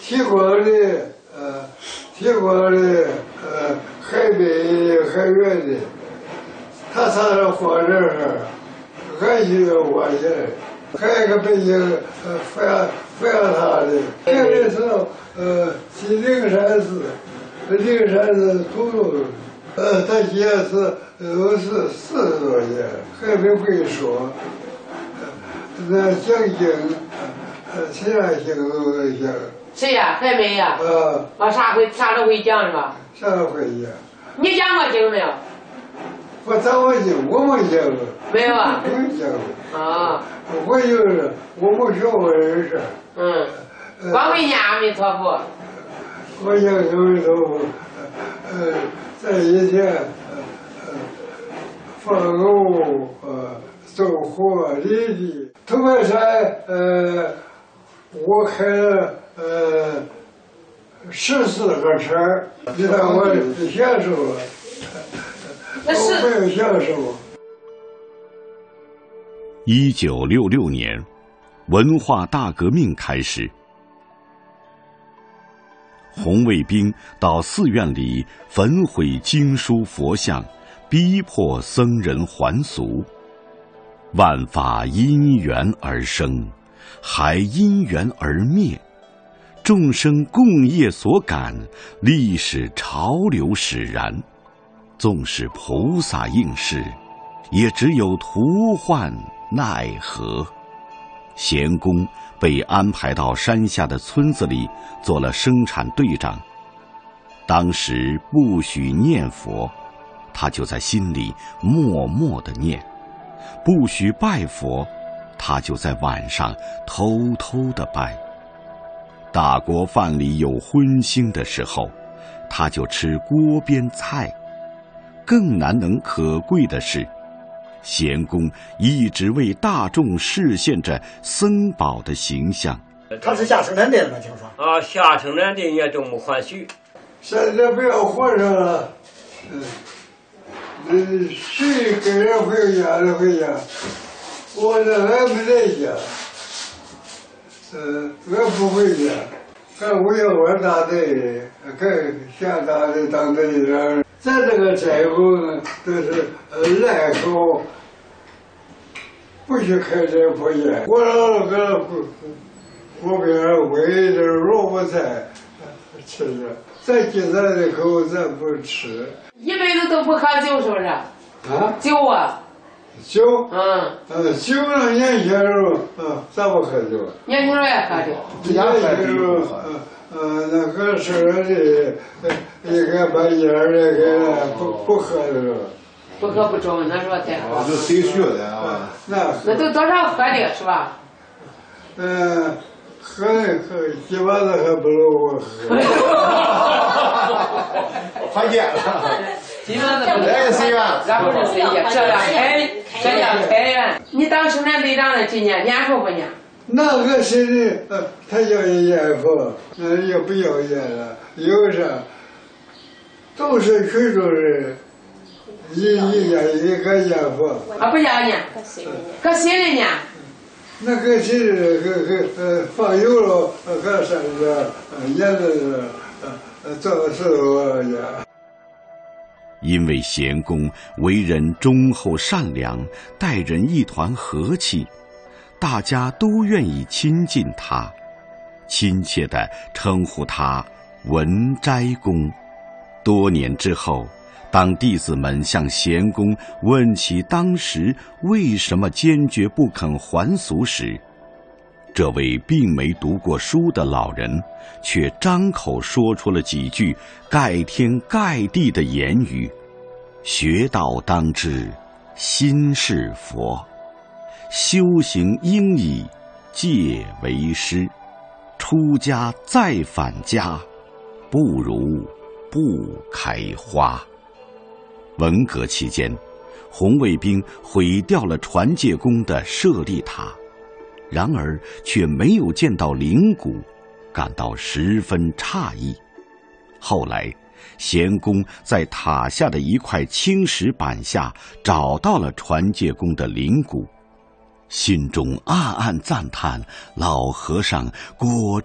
提国的海北海远的，他上了火车上，俺就要挖起来。还有一个北京发他的，这个是西灵山寺，灵山寺土路，他写是40多年，还没会说，那讲经，其他经都能讲。 谁呀？还没呀？啥都会讲是吧？ 啥都会讲。 你讲过经没有？ 我讲过经，我没讲过。 没有啊？ 没讲过。 啊。 我就是我没学过这事。 光会念阿弥陀佛。 我讲阿弥陀佛，在以前，放牛，走火犁地。头半山，我开了14个车，你看我享受了，我没有享受。 1966年，文化大革命开始，红卫兵到寺院里焚毁经书佛像，逼迫僧人还俗。万法因缘而生，还因缘而灭。众生共业所感，历史潮流使然。纵使菩萨应是，也只有徒唤奈何。贤公被安排到山下的村子里做了生产队长。当时不许念佛，他就在心里默默地念；不许拜佛，他就在晚上偷偷地拜。大锅饭里有荤腥的时候，他就吃锅边菜。更难能可贵的是，贤公一直为大众示现着僧宝的形象。 他是下生产队的吗？听说下生产队也这么欢喜。 现在不要和尚了，谁跟人回家就回家，我这俺没在家，俺不回家，俺为了我大队，俺下大队当队长。咱这个斋后呢，都是赖口，不许开斋破宴。我老搁锅边煨点萝卜菜吃着，咱今咱的口咱不吃。 一辈子都不喝酒是不是？酒啊。 酒。酒呢，年轻时候咱不喝酒。 年轻时候也喝酒。 年轻时候那个是的，应该把烟儿给不喝的了。 不喝不中，那时候才喝。 就谁学的啊？ 那都多少喝的是吧？ 喝几把子还不如我喝。 还见了。 基本上不来随缘， 然后是随缘，这样开源。你当生产队长的今年念佛不念？ 那个谁的，他要念佛，也不要念了。有啥？都是群众人，一个念佛。 不要念，搁心里念。 那个谁放油了，搁山上念的做的事我念。 因为贤公为人忠厚善良，待人一团和气，大家都愿意亲近他，亲切地称呼他文斋公。多年之后，当弟子们向贤公问起当时为什么坚决不肯还俗时，这位并没读过书的老人却张口说出了几句盖天盖地的言语：学道当知心是佛，修行应以戒为师，出家再返家，不如不开花。文革期间，红卫兵毁掉了传戒宫的舍利塔，然而却没有见到灵骨，感到十分诧异。后来贤公在塔下的一块青石板下找到了传戒宫的灵骨，心中暗暗赞叹：老和尚果